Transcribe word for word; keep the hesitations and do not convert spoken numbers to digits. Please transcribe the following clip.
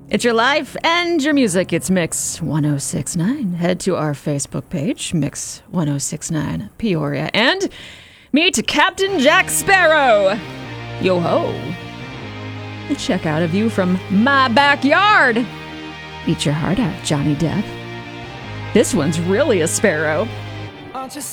It's your life and your music. It's Mix ten sixty-nine. Head to our Facebook page, Mix ten sixty-nine Peoria, and meet Captain Jack Sparrow. Yo-ho. And check out a view from my backyard. Eat your heart out, Johnny Depp. This one's really a sparrow.